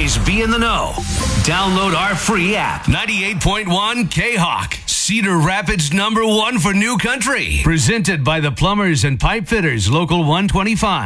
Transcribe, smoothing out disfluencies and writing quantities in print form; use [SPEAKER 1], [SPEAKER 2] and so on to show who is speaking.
[SPEAKER 1] always be in the know. Download our free app. 98.1 K-Hawk. Cedar Rapids #1 for New Country. Presented by the Plumbers and Pipe Fitters, Local 125.